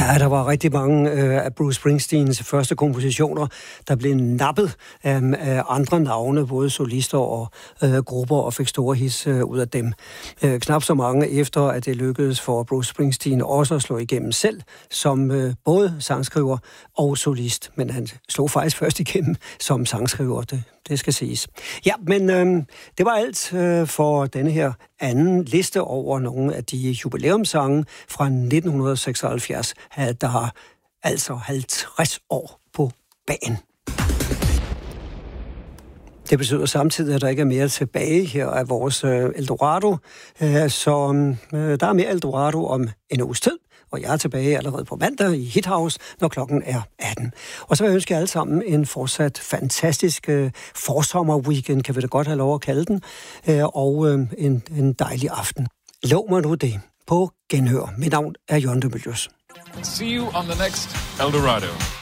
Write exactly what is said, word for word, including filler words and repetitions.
Ja, der var rigtig mange øh, af Bruce Springsteens første kompositioner, der blev nappet øh, af andre navne, både solister og øh, grupper, og fik store hits øh, ud af dem. Øh, knap så mange efter, at det lykkedes for Bruce Springsteen også at slå igennem selv, som øh, både sangskriver og solist. Men han slog faktisk først igennem som sangskriver, det, det skal siges. Ja, men øh, det var alt øh, for denne her anden liste over nogle af de jubilæumssange fra nitten seksoghalvfjerds, der har altså halvtreds år på bagen. Det betyder samtidig, at der ikke er mere tilbage her af vores øh, Eldorado. Øh, så øh, der er mere Eldorado om en uges tid, og jeg er tilbage allerede på mandag i Hit House, når klokken er atten. Og så vil jeg ønske jer alle sammen en fortsat fantastisk øh, forsommer-weekend, kan vi da godt have lov at kalde den, øh, og øh, en, en dejlig aften. Lov mig nu det. På genhør. Mit navn er Jørgen de Mylius. See you on the next Eldorado.